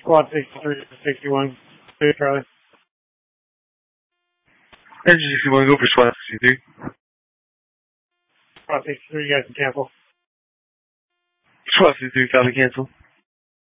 Squad 63 to 61. Clear, Charlie. Engine 61, go for SWAT 63. Squad 63, you guys can cancel. SWAT 63, copy, cancel.